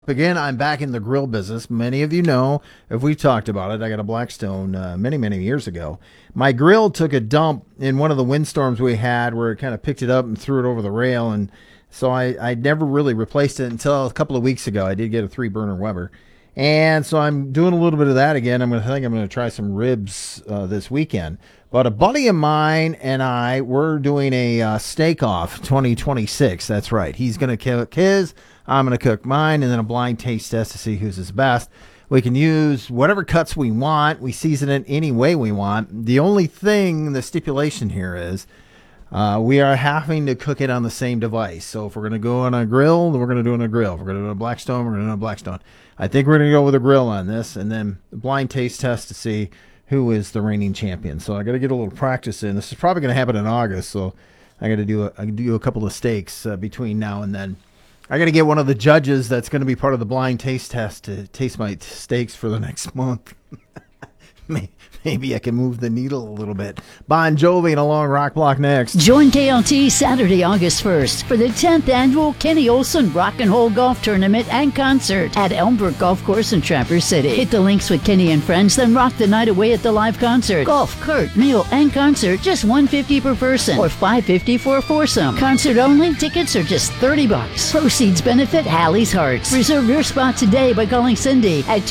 Again, I'm back in the grill business. Many of you know, if we've talked about it, I got a Blackstone many years ago. My grill took a dump in one of the windstorms we had where it kind of picked it up and threw it over the rail. And so I never really replaced it until a couple of weeks ago. I did get a 3-burner Weber. And so I'm doing a little bit of that again. I'm going to try some ribs this weekend. But a buddy of mine and I, we're doing a steak off 2026. That's right. He's going to cook his. I'm going to cook mine, and then a blind taste test to see who's his best. We can use whatever cuts we want. We season it any way we want. The only thing, the stipulation here is we are having to cook it on the same device. So if we're going to go on a grill, then we're going to do it on a grill. If we're going to do a Blackstone, we're going to do a Blackstone. I think we're going to go with a grill on this, and then the blind taste test to see who is the reigning champion. So I got to get a little practice in. This is probably going to happen in August, so I got to do a couple of steaks between now and then. I got to get one of the judges that's going to be part of the blind taste test to taste my steaks for the next month. Maybe I can move the needle a little bit. Bon Jovi and a long rock block next. Join KLT Saturday, August 1st for the 10th annual Kenny Olson Rock and Roll Golf Tournament and Concert at Elmbrook Golf Course in Traverse City. Hit the links with Kenny and friends, then rock the night away at the live concert. Golf, cart, meal, and concert, just $150 per person or $550 for a foursome. Concert only, tickets are just $30. Proceeds benefit Hallie's Hearts. Reserve your spot today by calling Cindy at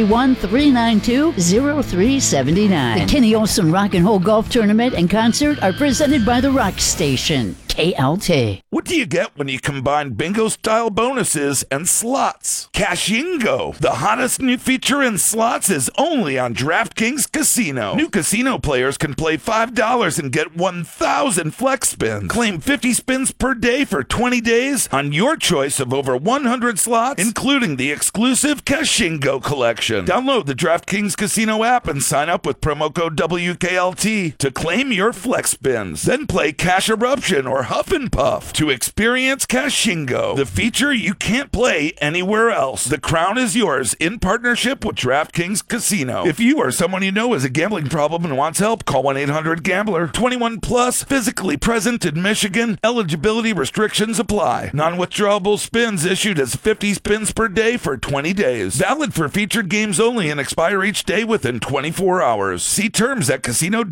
231-392-0379. The Kenny Olson Rock and Roll Golf Tournament and Concert are presented by the Rock Station, KLT. What do you get when you combine bingo-style bonuses and slots? Cashingo, the hottest new feature in slots, is only on DraftKings Casino. New casino players can play $5 and get 1,000 flex spins. Claim 50 spins per day for 20 days on your choice of over 100 slots, including the exclusive Cashingo collection. Download the DraftKings Casino app and sign up with promo code WKLT to claim your flex spins. Then play Cash Eruption or Huff and Puff to experience Cashingo, the feature you can't play anywhere else. The crown is yours in partnership with DraftKings Casino. If you or someone you know has a gambling problem and wants help, call 1-800-GAMBLER. 21 plus, physically present in Michigan. Eligibility restrictions apply. Non-withdrawable spins issued as 50 spins per day for 20 days. Valid for featured games only and expire each day within 24 hours. See terms at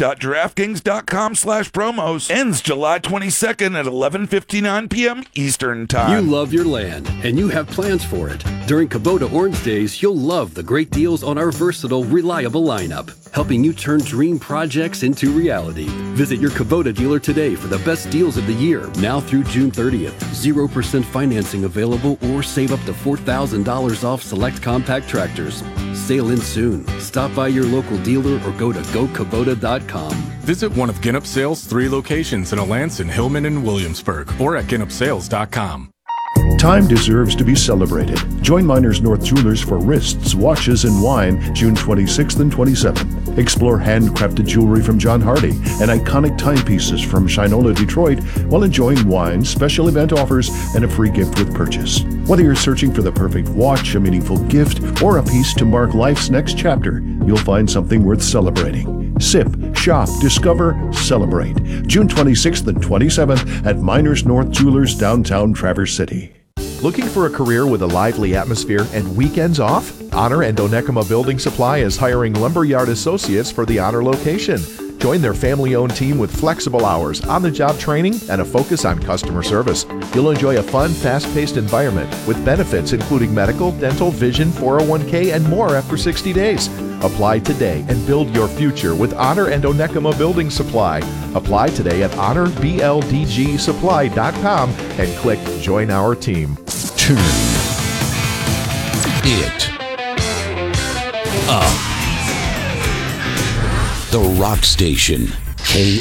casino.draftkings.com/promos. Ends July 22nd at 11:59 p.m. Eastern Time. You love your land, and you have plans for it. During Kubota Orange Days, you'll love the great deals on our versatile, reliable lineup, helping you turn dream projects into reality. Visit your Kubota dealer today for the best deals of the year, now through June 30th. 0% financing available, or save up to $4,000 off select compact tractors. Sale in soon. Stop by your local dealer or go to gokubota.com. Visit one of Ginup Sales' 3 locations in Alanson, Hillman, and Williamsburg, or at GinupSales.com. Time deserves to be celebrated. Join Miners North Jewelers for wrists, watches, and wine June 26th and 27th. Explore handcrafted jewelry from John Hardy and iconic timepieces from Shinola Detroit while enjoying wine, special event offers, and a free gift with purchase. Whether you're searching for the perfect watch, a meaningful gift, or a piece to mark life's next chapter, you'll find something worth celebrating. Sip, shop, discover, celebrate. June 26th and 27th at Miners North Jewelers, downtown Traverse City. Looking for a career with a lively atmosphere and weekends off? Honor and Onekama Building Supply is hiring lumberyard associates for the Honor location. Join their family-owned team with flexible hours, on-the-job training, and a focus on customer service. You'll enjoy a fun, fast-paced environment with benefits including medical, dental, vision, 401k, and more after 60 days. Apply today and build your future with Honor and Onekama Building Supply. Apply today at honorbldgsupply.com and click Join Our Team. Turn it up. The Rock Station,